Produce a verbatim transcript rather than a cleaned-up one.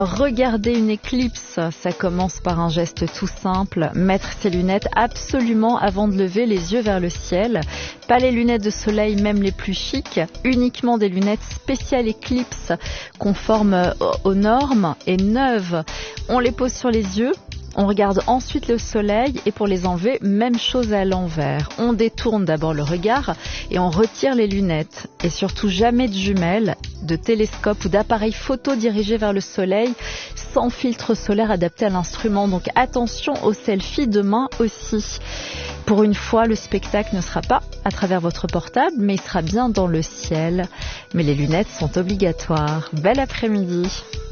Regarder une éclipse, ça commence par un geste tout simple, mettre ses lunettes absolument avant de lever les yeux vers le ciel. Pas les lunettes de soleil, même les plus chics, uniquement des lunettes spéciales éclipse, conformes aux normes et neuves. On les pose sur les yeux. On regarde ensuite le soleil et pour les enlever, même chose à l'envers. On détourne d'abord le regard et on retire les lunettes. Et surtout jamais de jumelles, de télescope ou d'appareil photo dirigé vers le soleil sans filtre solaire adapté à l'instrument. Donc attention aux selfies demain aussi. Pour une fois, le spectacle ne sera pas à travers votre portable, mais il sera bien dans le ciel. Mais les lunettes sont obligatoires. Bel après-midi.